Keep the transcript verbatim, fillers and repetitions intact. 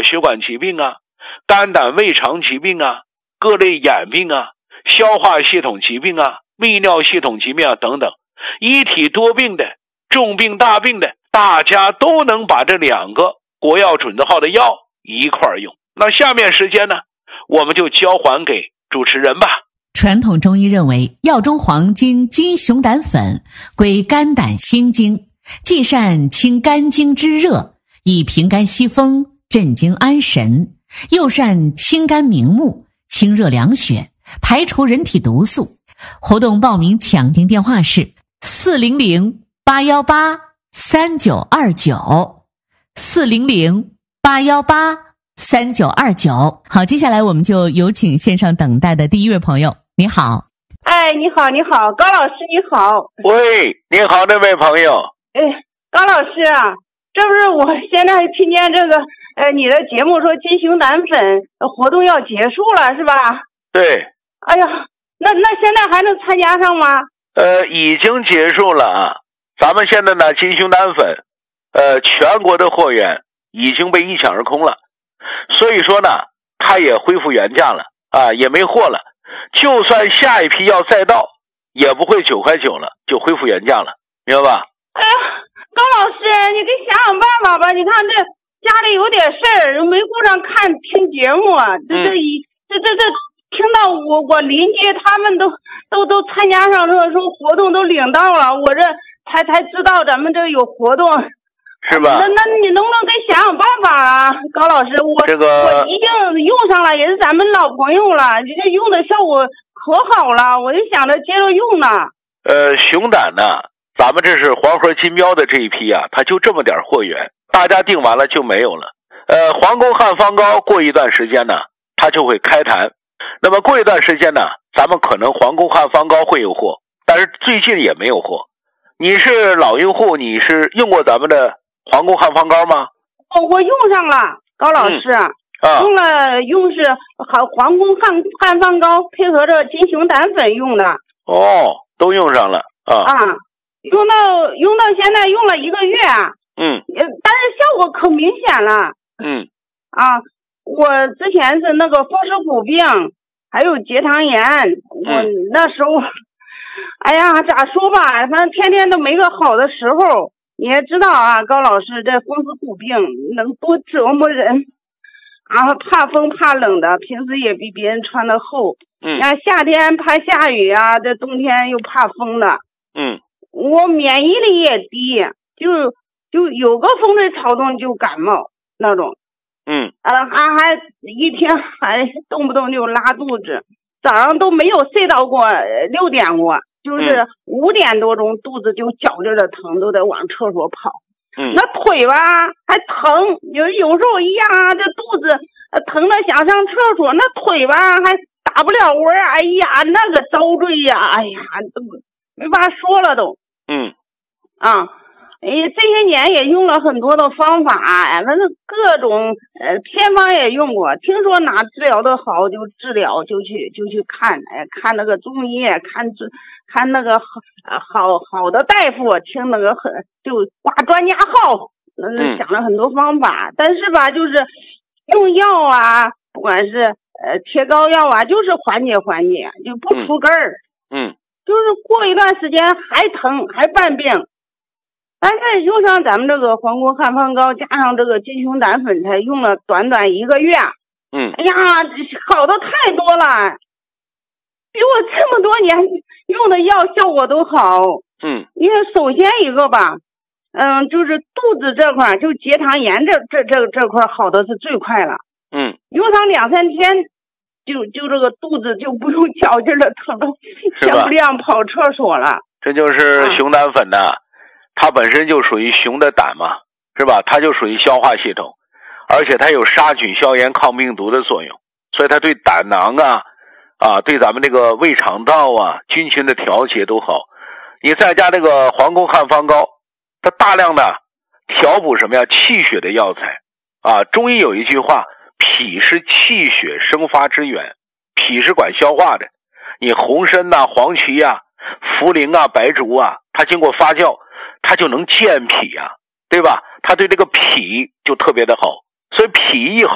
血管疾病啊、肝胆胃肠疾病啊、各类眼病啊、消化系统疾病啊、泌尿系统疾病啊等等，一体多病的、重病大病的，大家都能把这两个国药准字号的药一块儿用。那下面时间呢，我们就交还给主持人吧。 传统中医认为，药中黄金金熊胆粉归肝胆心经，既善清肝经之热，以平肝息风、镇惊安神，又善清肝明目、清热凉血，排除人体毒素。活动报名抢订电话是四零零八幺八三九二九，四零零八幺八三九二九。好，接下来我们就有请线上等待的第一位朋友。你好。 哎，你好，你好，高老师你好。 喂，你好，这位朋友。 哎，高老师啊，这不是我现在听见这个呃你的节目说金熊胆粉活动要结束了是吧？ 对。 哎呀，那那现在还能参加上吗？ 呃，已经结束了啊。咱们现在呢，金熊胆粉，呃，全国的货源已经被一抢而空了，所以说呢，它也恢复原价了啊，也没货了。就算下一批药再到，也不会九块九了，就恢复原价了，明白吧？ 哎呀，高老师，你给想想办法吧。你看这家里有点事儿，没顾上看听节目啊。这这一、嗯、这这这听到我我邻居他们都都都参加上这个说活动都领到了，我这才才知道咱们这有活动。 是吧？ 那那你能不能给想想办法啊，高老师？我这个我已经用上了，也是咱们老朋友了，这用的效果可好了，我就想着接着用呢。 呃，熊胆呢，咱们这是黄河金标的这一批啊，它就这么点货源，大家订完了就没有了。呃，黄宫汉方膏过一段时间呢，它就会开坛。那么过一段时间呢，咱们可能黄宫汉方膏会有货，但是最近也没有货。你是老用户，你是用过咱们的黄宫汉方膏吗？ 哦，我用上了，高老师，嗯啊、用了用是黄黄宫汉汉方膏配合着金熊胆粉用的。 哦，都用上了啊！ 啊，用到用到现在用了一个月。 嗯， 但是效果可明显了。 嗯， 啊，我之前是那个风湿骨病，还有结肠炎，我那时候，嗯、哎呀，咋说吧，反正天天都没个好的时候。你也知道啊，高老师，这风湿骨病能多折磨人啊！怕风怕冷的，平时也比别人穿的厚。 嗯， 啊，夏天怕下雨啊，这冬天又怕风的。 嗯， 我免疫力也低，就就有个风吹草动就感冒那种。 嗯， 啊，还还一天还动不动就拉肚子，早上都没有睡到过六点过。就是五点多钟，肚子就绞着的疼，都得往厕所跑。 嗯， 那腿吧还疼，有有时候一样啊，这肚子疼的想上厕所，那腿吧还打不了窝，哎呀，那个遭罪呀，哎呀，都没法说了都。 嗯， 啊，哎，这些年也用了很多的方法，反正各种呃偏方也用过，听说哪治疗的好就治疗，就去就去看，哎，看那个中医，看治。看那个好好好的大夫，听那个很就挂专家号，嗯，想了很多方法，但是吧，就是用药啊，不管是呃贴膏药啊，就是缓解缓解，就不出根儿， 嗯， 就是过一段时间还疼还犯病，但是用上咱们这个黄宫汉方膏，加上这个金熊胆粉，才用了短短一个月， 嗯， 哎呀，好的太多了。比我这么多年用的药效果都好。 嗯， 因为首先一个吧，嗯，就是肚子这块，就结肠炎这这这这块好的是最快了。 嗯， 用上两三天，就就这个肚子就不用绞劲的疼到天不亮跑厕所了。 这就是熊胆粉呢、啊，它本身就属于熊的胆嘛，是吧？它就属于消化系统，而且它有杀菌、消炎、抗病毒的作用，所以它对胆囊啊。啊，对咱们这个胃肠道啊，菌群的调节都好。你再加这个黄宫汉方膏，它大量的调补什么呀？气血的药材啊。中医有一句话，脾是气血生发之源，脾是管消化的。你红参呐、啊、黄芪啊、茯苓啊、白术啊，它经过发酵，它就能健脾啊，对吧？它对这个脾就特别的好，所以脾一好